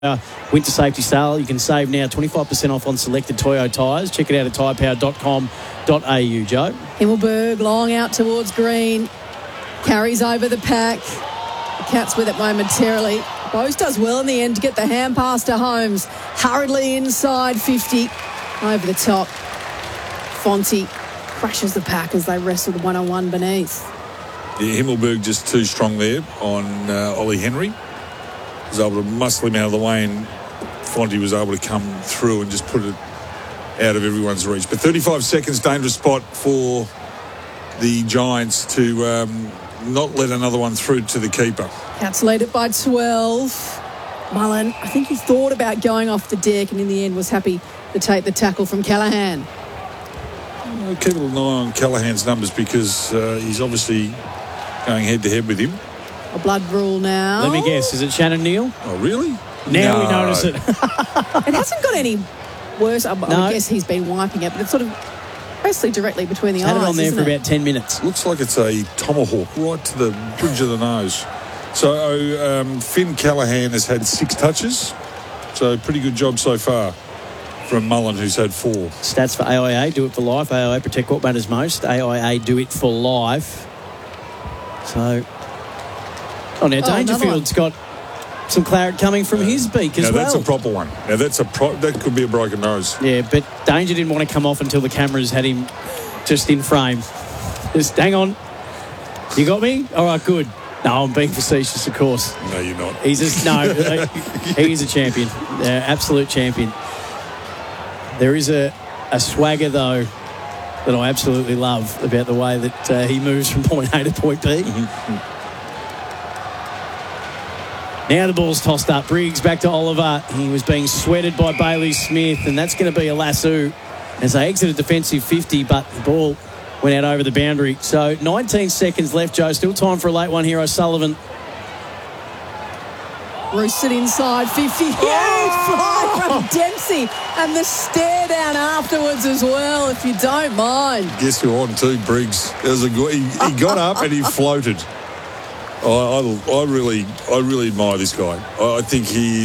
Winter safety sale. You can save now 25% off on selected Toyo tyres. Check it out at tyrepower.com.au, Joe. Himmelberg long out towards green. Carries over the pack. The Cats with it momentarily. Bose does well in the end to get the hand pass to Holmes. Hurriedly inside 50. Over the top. Fonte crashes the pack as they wrestled one-on-one beneath. Yeah, Himmelberg just too strong there on Ollie Henry. Was able to muscle him out of the way, and Fonte was able to come through and just put it out of everyone's reach. But 35 seconds, dangerous spot for the Giants to not let another one through to the keeper. Cats lead it by 12. Mullen, I think he thought about going off the deck and in the end was happy to take the tackle from Callaghan. Keep an eye on Callahan's numbers because he's obviously going head-to-head with him. A blood rule now. Let me guess, is it Shannon Neal? Oh, really? Now we notice it. It hasn't got any worse. I guess he's been wiping it, but it's sort of basically directly between the eyes. Had it on there for about 10 minutes. Looks like it's a tomahawk right to the bridge of the nose. So Finn Callaghan has had 6 touches. So pretty good job so far from Mullen, who's had 4. Stats for AIA, do it for life. AIA protect what matters most. AIA do it for life. So... Oh, now Dangerfield's got some claret coming from his beak as well. Now, that's a proper one. Now, that could be a broken nose. Yeah, but Danger didn't want to come off until the cameras had him just in frame. Just hang on. You got me? All right, good. No, I'm being facetious, of course. No, you're not. He's a champion. Absolute champion. There is a swagger, though, that I absolutely love about the way that he moves from point A to point B. Now the ball's tossed up. Briggs back to Oliver. He was being sweated by Bailey Smith, and that's going to be a lasso as they exited defensive 50, but the ball went out over the boundary. So 19 seconds left, Joe. Still time for a late one here, O'Sullivan. Roosted inside 50. Huge fly from Dempsey. And the stare down afterwards as well, if you don't mind. Guess who on too, Briggs. He got up and he floated. I really admire this guy. I think he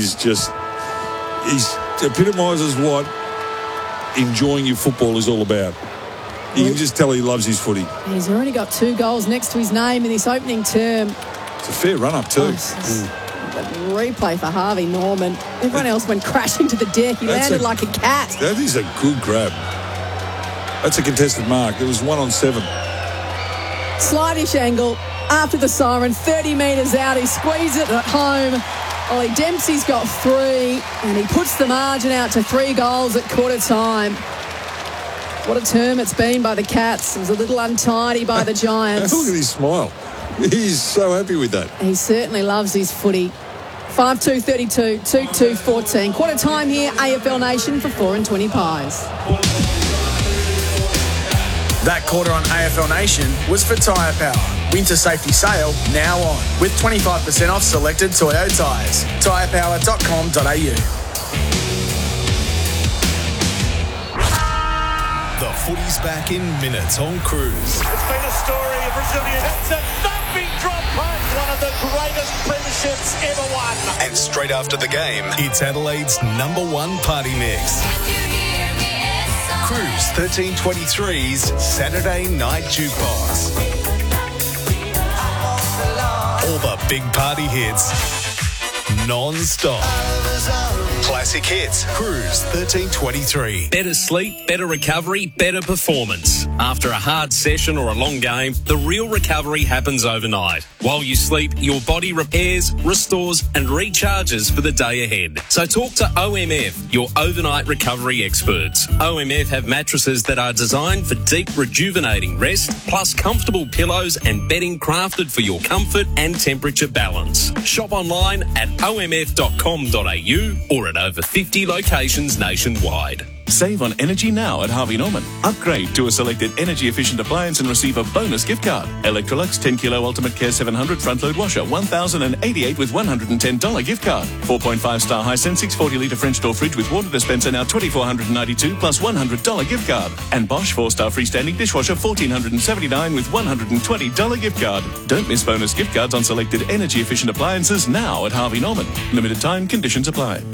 epitomises what enjoying your football is all about. You can just tell he loves his footy. He's already got 2 goals next to his name in this opening term. It's a fair run-up too. Replay for Harvey Norman. Everyone else went crashing to the deck. He landed like a cat. That is a good grab. That's a contested mark. It was 1 on 7. Slightish angle. After the siren, 30 metres out, he squeezes it at home. Ollie Dempsey's got 3, and he puts the margin out to 3 goals at quarter time. What a term it's been by the Cats. It was a little untidy by the Giants. Look at his smile. He's so happy with that. He certainly loves his footy. 5-2-32, 2-2-14. Quarter time here, AFL Nation for 4 and 20 pies. That quarter on AFL Nation was for Tyre Power. Winter safety sale now on with 25% off selected Toyo tyres. tyrepower.com.au. The footy's back in minutes on Cruise. It's been a story of resilience. It's a thumping drop punt, one of the greatest premierships ever won. And straight after the game, it's Adelaide's #1 party mix. Cruise 1323's Saturday Night Jukebox. All the big party hits, non-stop. Classic hits. Cruise 1323. Better sleep, better recovery, better performance. After a hard session or a long game, the real recovery happens overnight. While you sleep, your body repairs, restores and recharges for the day ahead. So talk to OMF, your overnight recovery experts. OMF have mattresses that are designed for deep rejuvenating rest, plus comfortable pillows and bedding crafted for your comfort and temperature balance. Shop online at omf.com.au or at over 50 locations nationwide. Save on energy now at Harvey Norman. Upgrade to a selected energy-efficient appliance and receive a bonus gift card. Electrolux 10 Kilo Ultimate Care 700 front-load washer, $1,088 with $110 gift card. 4.5-star Hisense 640-litre French door fridge with water dispenser now $2,492 plus $100 gift card. And Bosch 4-star freestanding dishwasher $1,479 with $120 gift card. Don't miss bonus gift cards on selected energy-efficient appliances now at Harvey Norman. Limited time conditions apply.